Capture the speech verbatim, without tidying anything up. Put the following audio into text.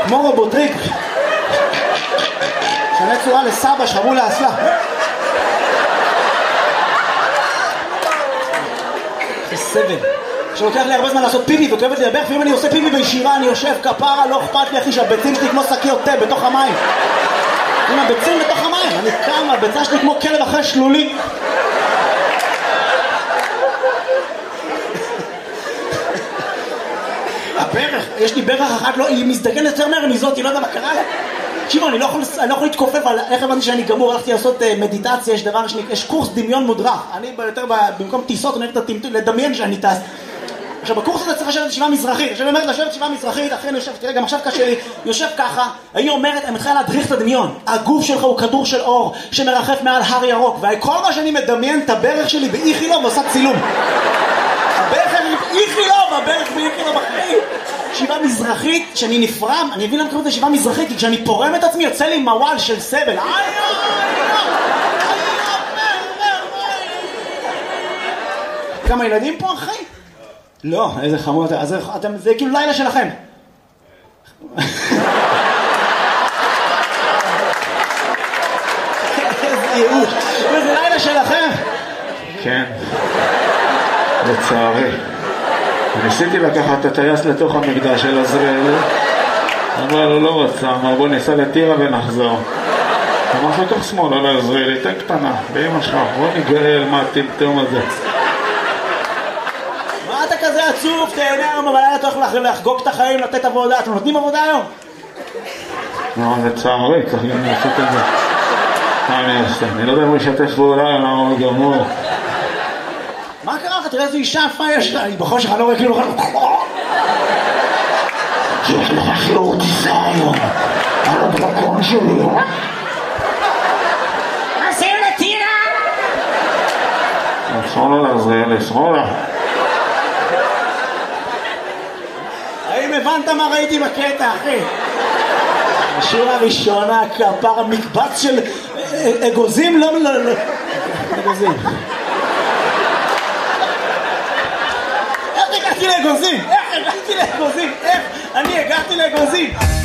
כמו רובוטריק. שנה צורה לסבא, שחרו לאסלה. זה סבל. שלוקח לי הרבה זמן לעשות פיפי וכואבת לי לברך, ואם אני עושה פיפי בישירה, אני יושב כפרה, לא אכפת לי אחי שהביצים שלי כמו שקיות תה בתוך המים. עם הביצים בתוך המים, אני קם, הביצה שלי כמו כלב אחרי שלולי. הברך, יש לי ברך אחת, לא, היא מזדגנת יותר מהר מזאת, היא לא יודע מה קרה לה. תקשיבו, אני לא יכול, אני לא יכול להתכופף על איך הבנתי שאני גמור, הלכתי לעשות uh, מדיטציה, יש דבר שני, יש קורס דמיון מודרך. אני יותר במקום טיסות, אני הולך לדמיין שאני טס. עכשיו, בקורס הזה צריך לשבת ישיבה מזרחית. עכשיו, אני אומרת לשבת ישיבה מזרחית, אחרי אני יושב, תראה, גם עכשיו קשה לי, יושב ככה, היא אומרת, אני מתחילה להדריך את הדמיון. הגוף שלך הוא כדור של אור, שמרחף מעל הר ירוק, וכל מה שאני מדמיין את הברך שלי באיכילוב ועושה צילום. הברך שלי באיכילוב, הברך באיכילוב אחרי. ישיבה מזרחית, שאני נפרם, אני מבין למה קוראים את ישיבה מזרחית, כי כשאני פורם את עצמי, יוצא לי מוואל של סבל. כמה ילדים פה, אחי? לא, איזה חמוד, אז אתם, זה כאילו לילה שלכם. איזה ייאוש, זה לילה שלכם. כן, לצערי. ניסיתי לקחת את הטייס לתוך המקדש של עזריאל, אבל הוא לא רצה, אמר בוא ניסע לטירה ונחזור. אמר לתוך שמאל, לא לעזריאל, הייתה קטנה, באמא שלך, בוא נגאל מה הטמטום הזה. מה אתה כזה עצוב? תהנה היום, אבל היה אתה הולך לחגוג את החיים, לתת עבודה. אתם נותנים עבודה היום? לא, זה צערי, צריך גם לעשות את זה. מה אני אעשה? אני לא יודע אם הוא ישתף פעולה, למה הוא גמור. מה קרה לך? תראה איזו אישה יפה יש לה, היא בחושך, אני לא רואה כאילו... יש לך שיעור טיסה היום, על הדרקון שלי. עושים לטירה! אסור לו לעזריאל, אסור לו. האם הבנת מה ראיתי בקטע, אחי? השיר הראשונה, כפר המקבץ של אגוזים, לא... אגוזים. איך הגעתי לאגוזים? איך הגעתי לאגוזים? איך אני הגעתי לאגוזים?